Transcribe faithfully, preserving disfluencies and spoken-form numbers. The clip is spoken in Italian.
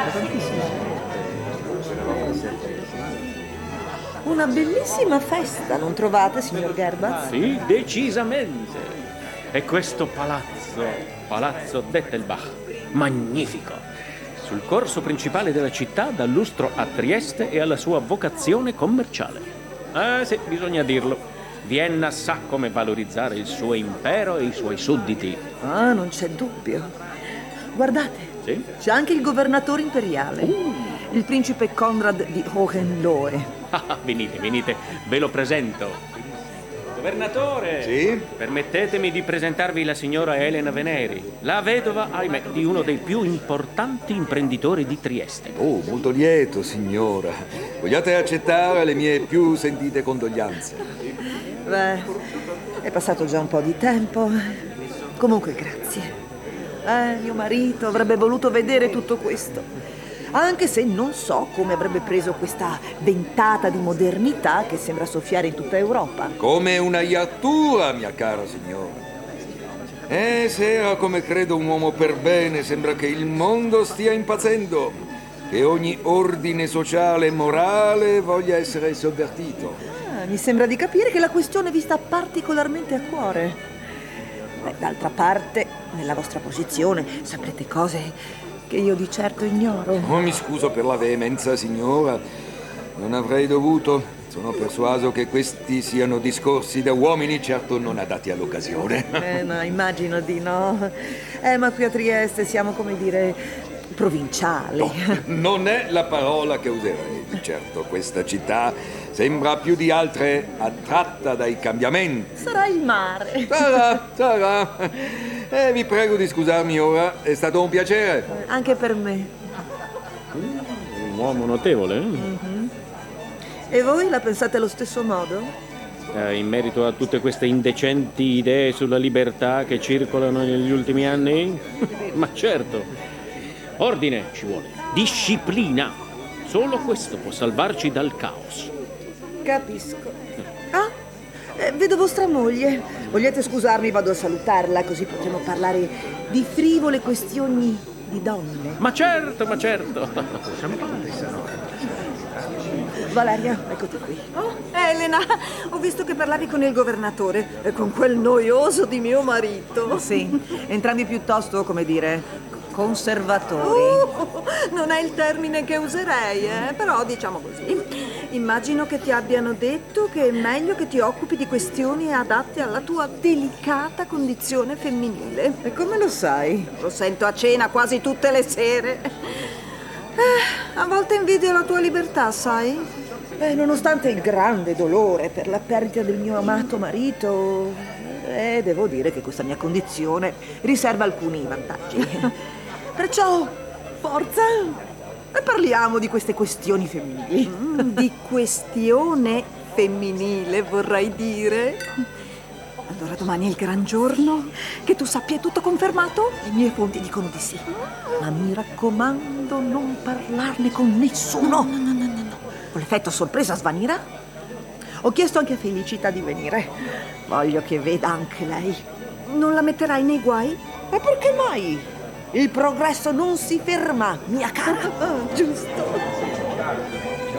Una bellissima festa, non trovate, signor Gerbaz? Sì, decisamente. E questo palazzo, Palazzo Dettelbach, magnifico. Sul corso principale della città dà lustro a Trieste e alla sua vocazione commerciale. Ah sì, bisogna dirlo. Vienna sa come valorizzare il suo impero e i suoi sudditi. Ah, non c'è dubbio. Guardate, Sì? c'è anche il governatore imperiale, Uh. il principe Conrad di Hohenlohe. Ah, venite, venite, ve lo presento. Governatore! Sì? Permettetemi di presentarvi la signora Elena Veneri, la vedova, ahimè, di uno dei più importanti imprenditori di Trieste. Oh, molto lieto, signora. Vogliate accettare le mie più sentite condoglianze? Beh, è passato già un po' di tempo. Comunque, grazie. Eh, mio marito avrebbe voluto vedere tutto questo. Anche se non so come avrebbe preso questa ventata di modernità che sembra soffiare in tutta Europa. Come una iattura, mia cara signora. E se era come credo un uomo per bene, sembra che il mondo stia impazzendo, che ogni ordine sociale e morale voglia essere sovvertito. Ah, mi sembra di capire che la questione vi sta particolarmente a cuore. Beh, d'altra parte, nella vostra posizione saprete cose che io di certo ignoro. Oh, mi scuso per la veemenza, signora. Non avrei dovuto. Sono persuaso che questi siano discorsi da uomini certo non adatti all'occasione. Eh, ma immagino di no. Eh, ma qui a Trieste siamo, come dire, provinciali. No, non è la parola che userei. Di certo, questa città sembra più di altre attratta dai cambiamenti. Sarà il mare. Sarà, sarà. E vi prego di scusarmi ora, è stato un piacere. Anche per me. Un uomo notevole, eh? E voi la pensate allo stesso modo? Eh, in merito a tutte queste indecenti idee sulla libertà che circolano negli ultimi anni? Ma certo. Ordine ci vuole. Disciplina. Solo questo può salvarci dal caos. Capisco. Ah, eh, vedo vostra moglie. Vogliate scusarmi, vado a salutarla, così potremo parlare di frivole questioni di donne. Ma certo, ma certo. Valeria, eccoti qui. Oh, Elena, ho visto che parlavi con il governatore e con quel noioso di mio marito. Sì, entrambi piuttosto, come dire, conservatori. Oh, non è il termine che userei, eh? Però diciamo così. Immagino che ti abbiano detto che è meglio che ti occupi di questioni adatte alla tua delicata condizione femminile. E come lo sai? Lo sento a cena quasi tutte le sere. Eh, a volte invidio la tua libertà, sai? Eh, nonostante il grande dolore per la perdita del mio amato marito, eh, devo dire che questa mia condizione riserva alcuni vantaggi. Perciò, forza, e parliamo di queste questioni femminili. Mm, di questione femminile, vorrai dire? Allora domani è il gran giorno? Che tu sappia è tutto confermato? Le mie fonti dicono di sì. Ma mi raccomando, non parlarne con nessuno. No, no, no, no, no. Con l'effetto sorpresa svanirà. Ho chiesto anche a Felicità di venire. Voglio che veda anche lei. Non la metterai nei guai? Ma perché mai? Il progresso non si ferma, mia cara. Ah, giusto.